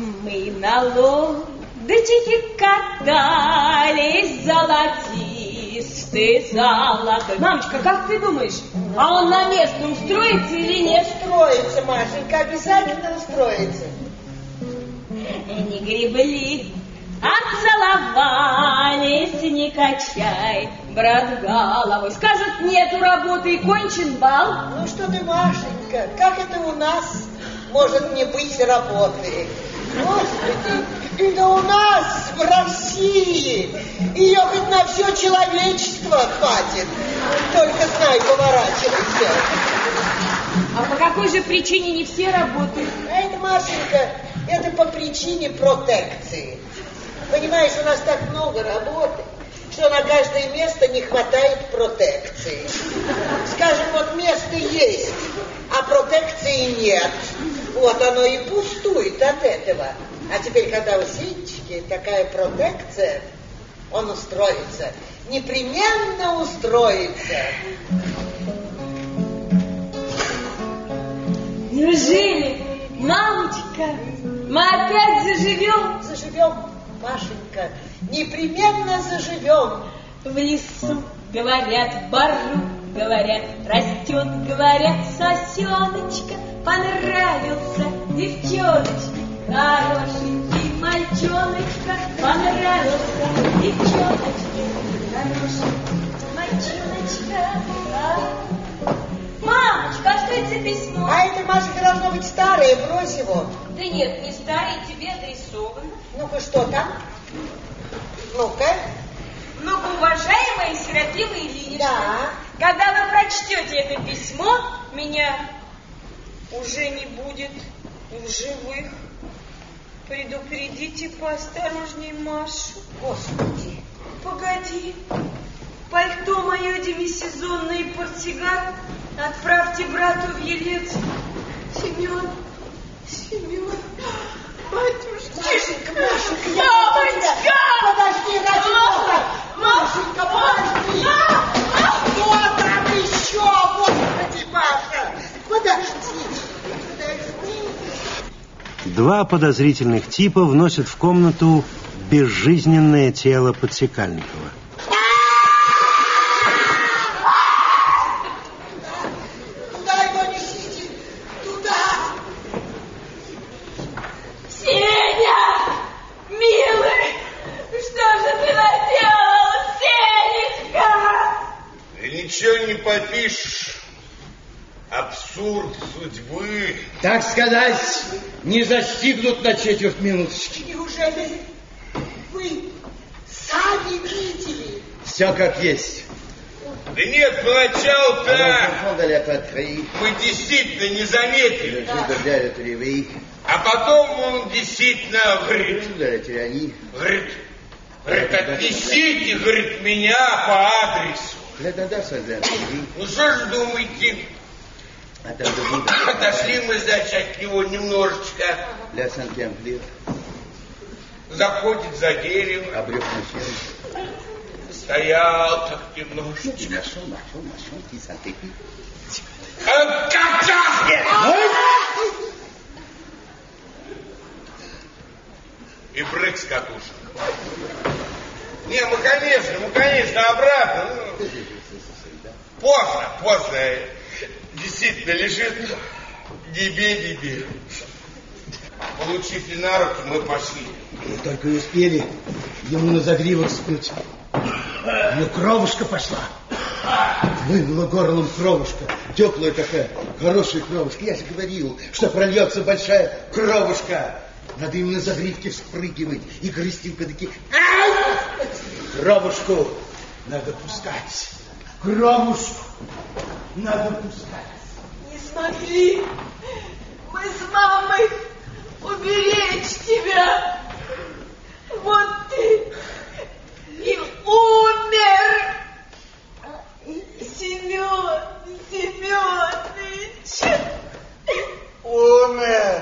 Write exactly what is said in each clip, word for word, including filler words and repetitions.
Мы на лодочке катались, золотистый, золотой. Мамочка, как ты думаешь, а он на место устроится или нет? Устроится, Машенька, обязательно устроится. Не гребли, отцеловались, не качай, брат, головой. Скажут, нету работы и кончен бал. Ну что ты, Машенька, как это у нас может не быть работы? Господи, да у нас в России ее хоть на все человечество хватит. Только знай, поворачивайся. А по какой же причине не все работают? А это, Машенька, это по причине протекции. Понимаешь, у нас так много работы, что на каждое место не хватает протекции. Скажем, вот место есть, а протекции нет. Вот оно и пустует от этого. А теперь, когда у Сенечки такая протекция, он устроится. Непременно устроится. Неужели, мамочка, мы опять заживем? Заживем, Машенька, непременно заживем. В лесу, говорят, бару, говорят, растет, говорят, сосеночка. Понравился девчоночке, хорошенький мальчоночка. Понравился девчоночке, хорошенький мальчоночка. Мамочка, а что это за письмо? А это, Машенька, должно быть старое, брось его. Да нет, не старое, тебе адресовано. Ну-ка, что там? Ну-ка. Многоуважаемая Серафима Ильинична, Да. когда вы прочтете это письмо, меня уже не будет в живых. Предупредите поосторожней Машу. Господи. Погоди. Пальто мое демисезонное и портсигар отправьте брату в Елец. Семен, Семен, батюшка. Машенька, Машенька, я Мамочка! Подожди, ради Бога! Машенька, подожди! Что там еще? Господи, Маша! Подожди, подожди. Два подозрительных типа вносят в комнату безжизненное тело Подсекальникова. Ничего не попишешь. Абсурд судьбы. Так сказать, не застигнут на четверть минуточки. Неужели вы сами видели? Все как есть. Да нет, поначалу-то мы действительно не заметили. А потом он действительно говорит, говорит, говорит, отнесите, говорит, меня по адресу. Ну что же думаете? Отошли мы, значит, от него немножечко. Заходит за дерево. Стоял так немножечко. А, как тяхнет! И прыг с катушек. Не, мы, конечно, мы, конечно, обратно. Ну, поздно, поздно. Действительно, лежит дебе-дебе. Получив и на руки, мы пошли. Мы только и успели ему на загривок спнуть. Ну, кровушка пошла. Вынула горлом кровушка. Теплая такая, хорошая кровушка. Я же говорил, что прольется большая кровушка. Надо им на загривке вспрыгивать и грызть им кадыки. Кровушку надо пускать. Кровушку надо пускать. Не смогли мы с мамой уберечь тебя. Вот ты и умер. Семен Семенович. Умер.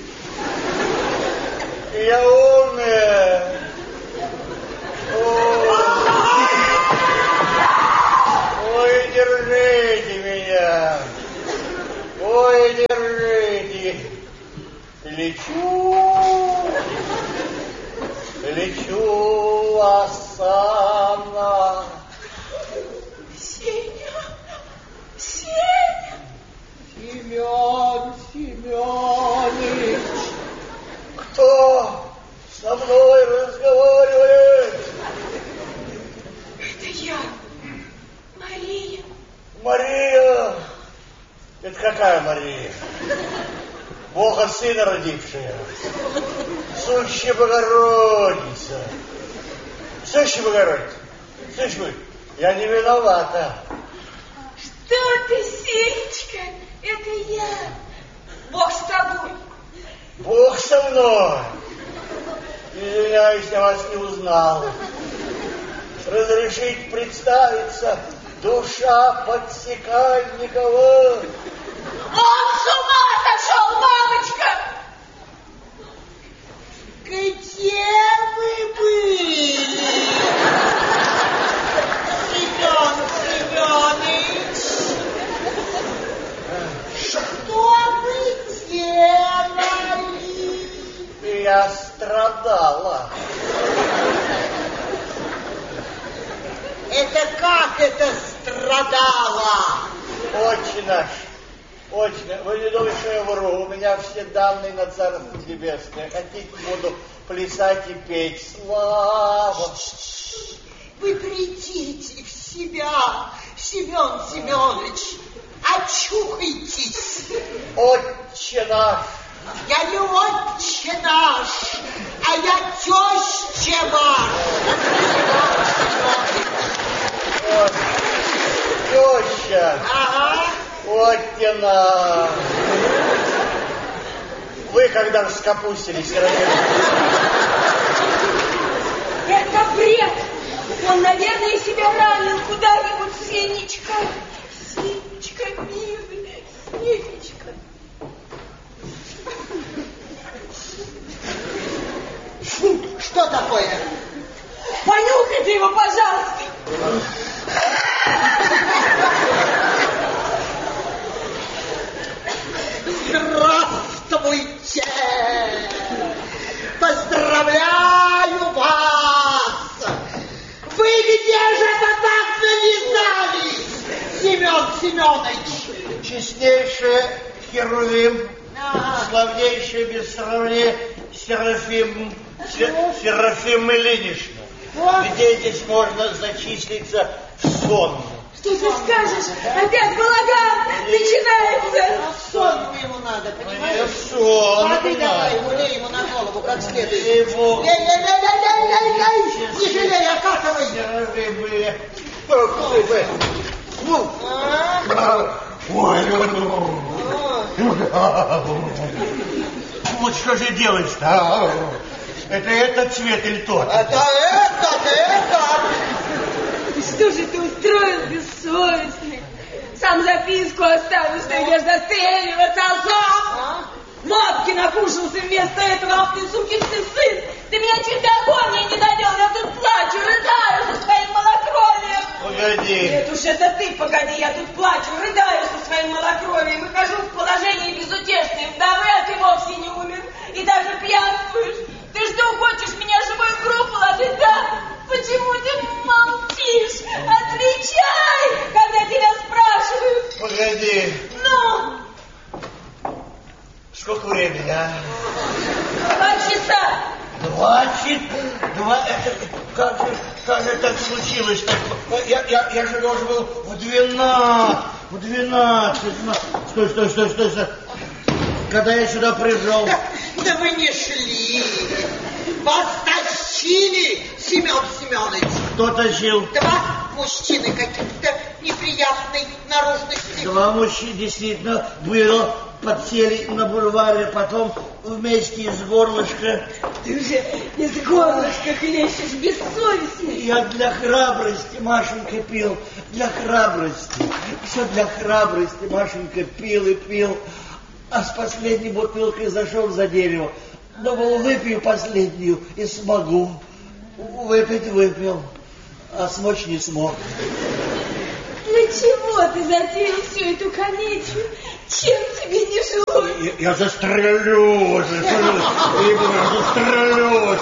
Я умер. Ой. Ой, держите меня. Ой, держите. Лечу. Лечу осанна. Сеня, Сеня. Семен Семенович, кто со мной разговаривает? Это я, Мария. Мария. Это какая Мария? Бога сына родившая. Сущая Богородица. Сущая Богородица. Слышь вы, я не виновата. Что ты, Сенечка? Это я. Бог с тобой. Бог со мной. Извиняюсь, я вас не узнал. Разрешите представиться, душа Подсекальникова. Он с ума сошел, мамочка! Где вы были, Семен Семенович? Что вы делали? Я страдала. Это как это страдала? Отче наш, отче, вы не думаете, что я вру? У меня все данные на Царство Небесное. Хотите, буду плясать и петь. Слава! Вы придите в себя, Семен Семенович. Очухайтесь. Отче наш. Я не отче наш, а я теща ваш. Вот. Теща. Ага. Отче наш. Вы когда раскапустились, Это бред. Он, наверное, себя ранил куда-нибудь, Сенечка. Сенечка, милый, Сенечка. Фу, что такое? Понюхай ты его, пожалуйста. Здравствуйте! Поздравляю вас! Вы где же это так навязались, Семен Семенович? честнейшая Херувим, А. славнейшая без сравнения Серафим, Се- Серафим Ильинична. Где здесь можно зачислиться в сон? Что ты скажешь? Опять балаган начинается. Сон ему надо, понимаешь? В сон. Воды давай, гулей ему на голову как следует. Его... Лей, лей, лей, лей, лей, лей, лей! Не жалей, окатывай! Серафим Ильинична. Ох ты бы. Ну. А? Ой. Вот что же делать-то? Это этот цвет или тот? Это этот, этот! Что же ты устроил, бессовестный? Сам записку оставил, что идешь застреливаться, а сам матки накушался вместо этого, ах ты, сукин ты сын! Ты меня чуть до агонии не довел, я тут плачу, рыдаю со своим малокровием. Погоди. Нет уж, это ты, погоди, я тут плачу, рыдаю со своим малокровием и хожу в положении безутешной вдовы, а ты вовсе не умер и даже пьянствуешь. Ты что, хочешь меня живой в гроб положить, да? Почему ты молчишь? Отвечай, когда тебя спрашивают. Погоди. Ну? Сколько времени, а? Два часа. Два часа? Два... Это... Как же, как же так случилось-то? Я, я, я же должен был в двенадцать. В двенадцать. Стой, стой, стой, стой, стой. Когда я сюда пришел... Да, да вы не шли. Вас тащили, Семен Семенович. Кто тащил? Два мужчины каких-то неприятной наружности. Два мужчины действительно было, подсели на бульваре, потом вместе из горлышка. Ты уже из горлышка хлещешь, бессовестный. Я для храбрости, Машенька, пил. Для храбрости. Все для храбрости, Машенька, пил и пил. А с последней бутылкой зашел за дерево. Думал, выпью последнюю и смогу. Выпить выпил, а смочь не смог. Для чего ты затеял всю эту комедию? Чем тебе не жилось? Я, я застрелюсь, я застрелюсь,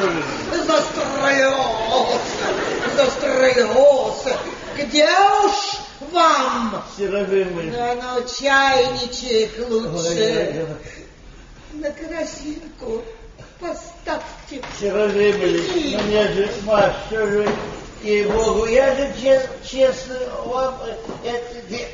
Застрелился, застрелился. Где уж вам? Серафимыч. Да ну, чайничек лучше. На корзинку поставьте. Серафимыч, мне же, Маш, что же, ей-богу, я же чес, честно вам это...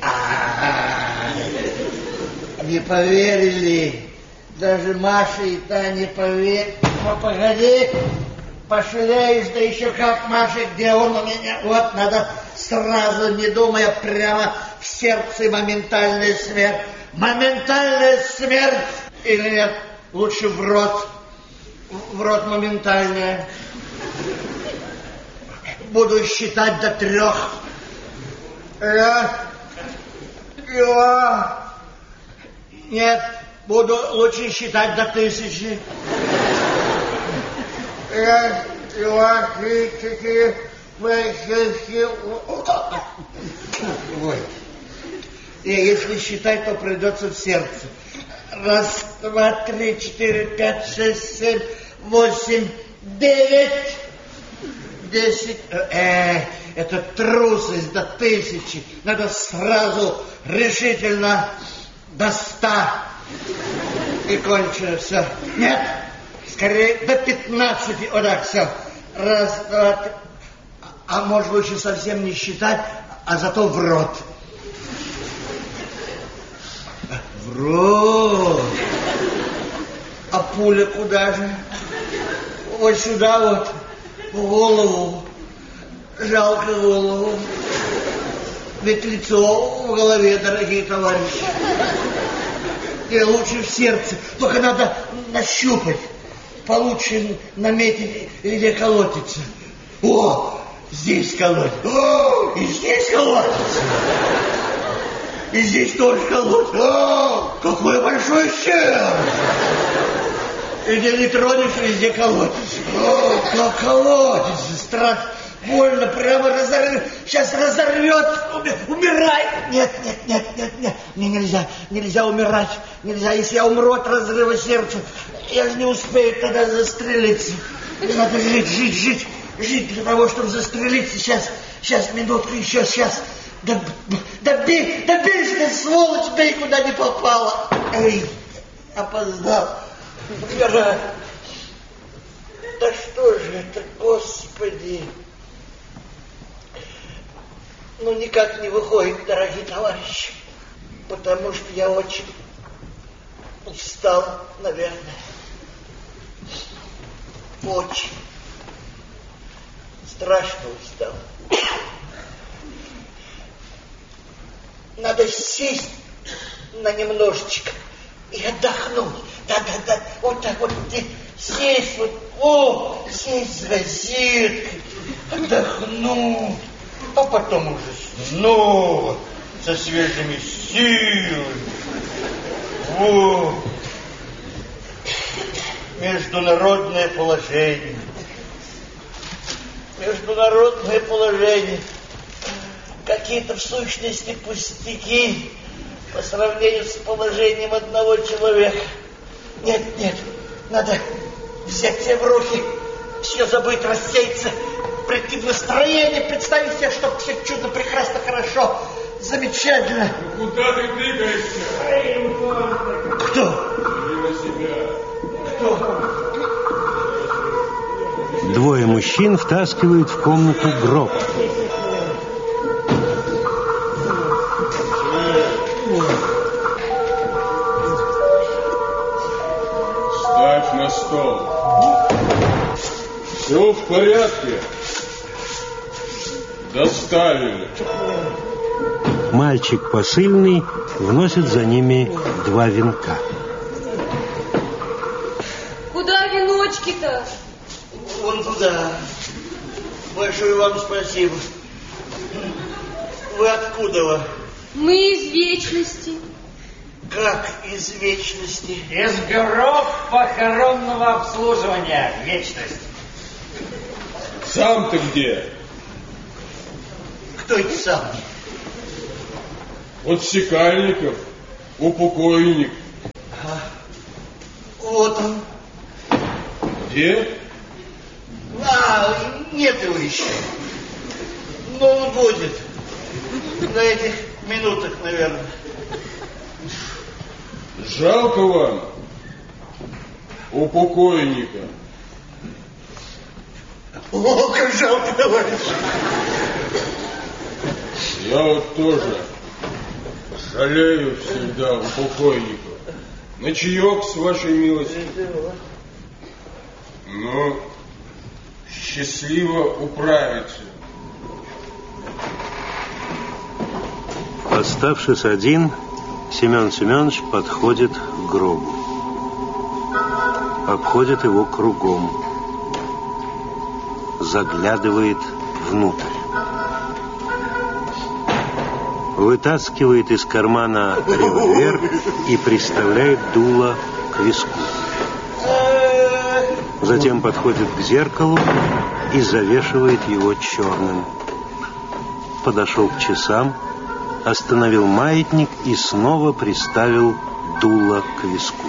А-а-а. Не поверили. Даже Маша и та не поверили. Ну, погоди, пошляешь, да еще как, Маша, где он у меня? Вот, надо сразу, не думая, прямо в сердце моментальная смерть. Моментальная смерть! Или нет, лучше в рот. В рот моментальная. Буду считать до трех. Раз, два. Нет, буду лучше считать до тысячи. Раз, два, три, четыре, пять, шесть, семь. Ой. И если считать, то придется в сердце. Раз, два, три, четыре, пять, шесть, семь, восемь, девять, десять. Э, это трусость до тысячи. Надо сразу решительно до ста. И кончено все. Нет, скорее до пятнадцати. Вот так, все. Раз, два, три. А может лучше совсем не считать, а зато в рот. В рот. А пуля куда же? Вот сюда вот. В голову. Жалко голову. Ведь лицо в голове, дорогие товарищи. И лучше в сердце. Только надо нащупать. Получше наметить, где колотится. О, здесь колотится. О, и здесь колотится. И здесь тоже колотится. О, какое большое сердце. И где не тронешь, везде колотится. О, как колотится. Страшно. Больно, прямо разорвет. Сейчас разорвет. Умирай. Нет, нет, нет, нет, нет. Мне нельзя, нельзя умирать. Нельзя, если я умру от разрыва сердца, я же не успею тогда застрелиться. Надо жить, жить, жить. Жить для того, чтобы застрелиться. Сейчас, сейчас, минутку еще, сейчас. Да, да бей, да бей, что сволочь, бей, куда не попала. Эй, опоздал. Умирай. Да что же это, Господи. Ну, никак не выходит, дорогие товарищи, потому что я очень устал, наверное. Очень. Страшно устал. Надо сесть на немножечко и отдохнуть. Да-да-да, вот так вот сесть, вот, о, сесть с газеткой, отдохнуть. А потом уже снова со свежими силами. Вот. Международное положение. Международное положение. Какие-то в сущности пустяки по сравнению с положением одного человека. Нет, нет, надо взять себя в руки, все забыть, рассеяться, прийти в настроение, представить себе, что все чудо, прекрасно, хорошо, замечательно. Ну куда ты двигаешься? Кто? Мимо себя. Кто? Двое мужчин втаскивают в комнату гроб. Ставь на стол. Все в порядке. Доставили. Мальчик посыльный вносит за ними два венка. Куда веночки-то? Вон туда. Большое вам спасибо. Вы откуда? Мы из вечности. Как из вечности? Из бюро похоронного обслуживания. Вечность. Сам ты где? Кто это сам? Вот Секальников. упокойник. А, вот он. Где? А, нет его еще. Но он будет. На этих минутах, наверное. Жалко вам упокойника. О, как жалко, товарищ. Я вот тоже жалею всегда упокойника. На чаек, с вашей милостью. Но счастливо управиться. Оставшись один, Семен Семенович подходит к гробу. Обходит его кругом. Заглядывает внутрь. Вытаскивает из кармана револьвер и приставляет дуло к виску. Затем подходит к зеркалу и завешивает его черным. Подошел к часам, остановил маятник и снова приставил дуло к виску.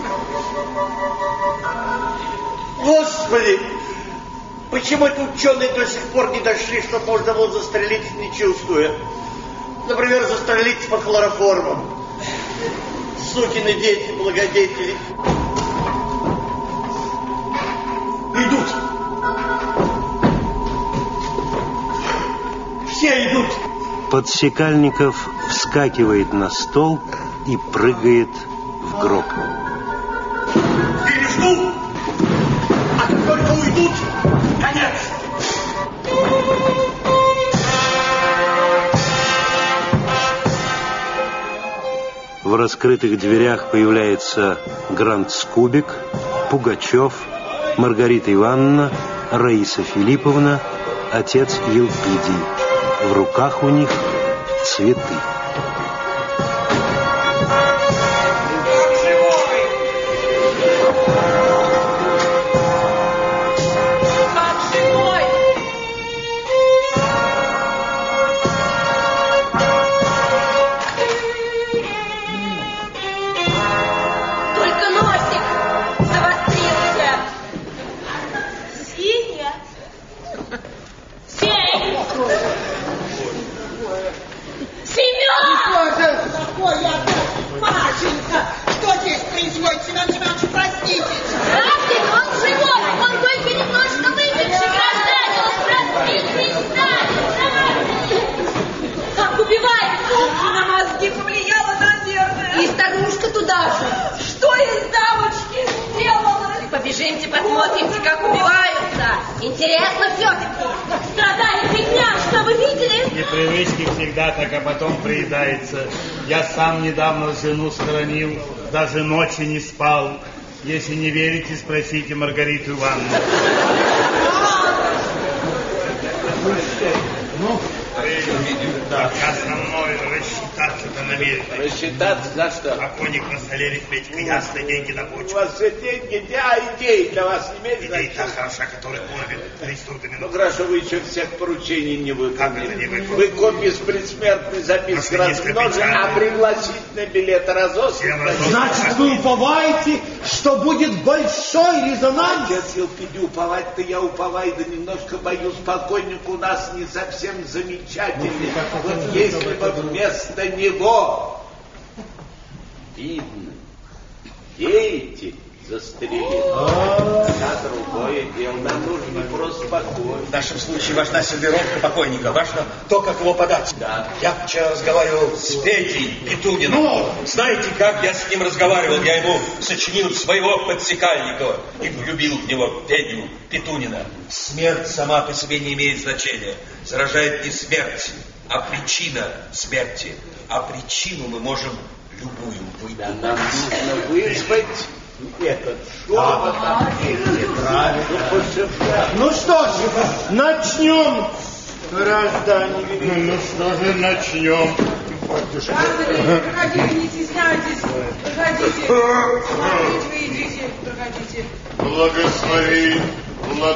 Господи! Почему это ученые до сих пор не дошли, что можно было застрелить, не чувствуя? Например, застрелить по хлороформам. Сукины дети, благодетели. Идут. Все идут. Подсекальников вскакивает на стол и прыгает в гроб. Пережду. А как только уйдут, конец. В раскрытых дверях появляется Грандскубик, Пугачев, Маргарита Ивановна, Раиса Филипповна, отец Елпидий. В руках у них цветы. Побежимте, посмотримте, как убиваются. Интересно все-таки. Страдали фигня, что вы видели? Непривычки всегда так, а потом приедается. Я сам недавно жену схоронил, даже ночи не спал. Если не верите, спросите Маргариту Ивановну. Ну? Да, я со мной рассчитаться-то намерен. Рассчитаться за что? Покойник на столе Петька, ясно, деньги на почту. У вас все деньги, а идеи для вас не имеют Идея та хороша, которая ловит преступными. Ну хорошо, вы еще всех поручений не выполнили. Как это не выполнили? Вы копии с предсмертной записки размножили, а пригласительный билет разослан. Значит, вы уповаете, что будет большой резонанс? Отец Елпиди, уповать-то я уповаю, да немножко боюсь, покойник у нас не совсем замечательный. Вот если бы вместо него, видно, деятель застрелил, на другое дело, нам нужно просто покой. В нашем случае важна сервировка покойника, важно то, как его подать. Да. Я вчера разговаривал с Петей Петуниным. Ну? Знаете, как я с ним разговаривал? Я ему сочинил своего подсекальника и влюбил в него Петю Петунина. Смерть сама по себе не имеет значения. Заражает не смерть, а причина смерти. А причину мы можем любую выдумать. Да, нам нужно вызвать этот шепот. Ну что ж, начнем, граждане. Ну, ну что же, начнем. Проходите, не стесняйтесь. Проходите. Смотрите, вы идите. Проходите. Благослови.